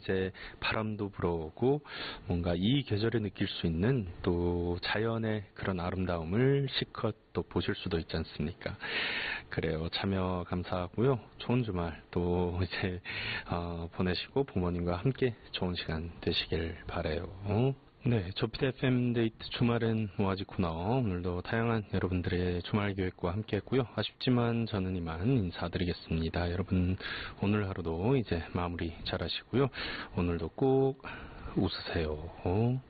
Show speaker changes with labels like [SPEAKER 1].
[SPEAKER 1] 이제 바람도 불어오고 뭔가 이 계절에 느낄 수 있는 또 자연의 그런 아름다움을 실컷 또 보실 수도 있지 않습니까? 그래요. 참여 감사하고요. 좋은 주말 또 이제 보내시고 부모님과 함께 좋은 시간 되시길 바래요. 네, 조피디 FM 데이트 주말엔 뭐하지 코너, 오늘도 다양한 여러분들의 주말 계획과 함께 했고요. 아쉽지만 저는 이만 인사드리겠습니다. 여러분 오늘 하루도 이제 마무리 잘 하시고요. 오늘도 꼭 웃으세요.